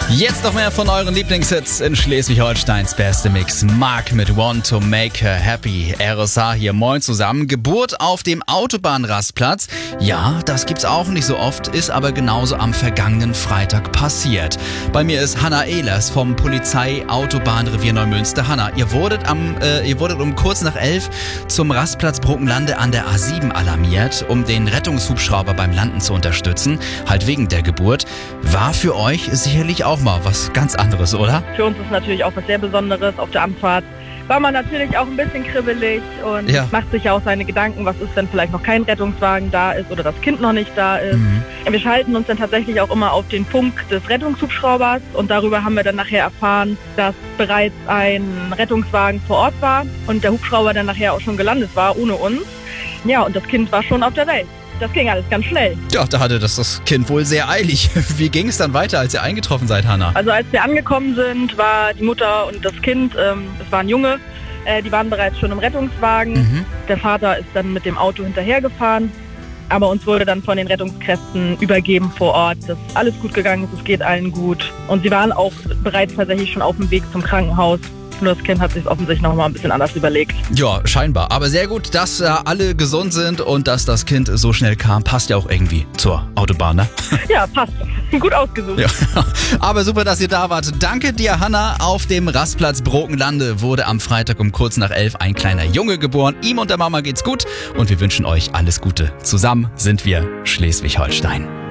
Jetzt noch mehr von euren Lieblingshits in Schleswig-Holsteins beste Mix. Mark mit Want to Make Her Happy. RSA hier, moin zusammen. Geburt auf dem Autobahnrastplatz. Ja, das gibt's auch nicht so oft, ist aber genauso am vergangenen Freitag passiert. Bei mir ist Hanna Ehlers vom Polizei-Autobahnrevier Neumünster. Hanna, ihr wurdet um kurz nach 11 zum Rastplatz Bruckenlande an der A7 alarmiert, um den Rettungshubschrauber beim Landen zu unterstützen, halt wegen der Geburt. War für euch sicherlich auch mal was ganz anderes, oder? Für uns ist natürlich auch was sehr Besonderes. Auf der Anfahrt war man natürlich auch ein bisschen kribbelig und macht sich ja auch seine Gedanken, was ist, wenn vielleicht noch kein Rettungswagen da ist oder das Kind noch nicht da ist. Wir schalten uns dann tatsächlich auch immer auf den Funk des Rettungshubschraubers und darüber haben wir dann nachher erfahren, dass bereits ein Rettungswagen vor Ort war und der Hubschrauber dann nachher auch schon gelandet war, ohne uns. Ja, und das Kind war schon auf der Welt. Das ging alles ganz schnell. Ja, da hatte das Kind wohl sehr eilig. Wie ging es dann weiter, als ihr eingetroffen seid, Hanna? Also als wir angekommen sind, war die Mutter und das Kind, das war ein Junge, die waren bereits schon im Rettungswagen. Der Vater ist dann mit dem Auto hinterhergefahren. Aber uns wurde dann von den Rettungskräften übergeben vor Ort, dass alles gut gegangen ist, es geht allen gut. Und sie waren auch bereits tatsächlich schon auf dem Weg zum Krankenhaus. Nur das Kind hat sich offensichtlich noch mal ein bisschen anders überlegt. Ja, scheinbar. Aber sehr gut, dass alle gesund sind und dass das Kind so schnell kam. Passt ja auch irgendwie zur Autobahn, ne? Ja, passt. Gut ausgesucht. Ja. Aber super, dass ihr da wart. Danke dir, Hanna. Auf dem Rastplatz Bruckenlande wurde am Freitag um kurz nach 11 ein kleiner Junge geboren. Ihm und der Mama geht's gut und wir wünschen euch alles Gute. Zusammen sind wir Schleswig-Holstein.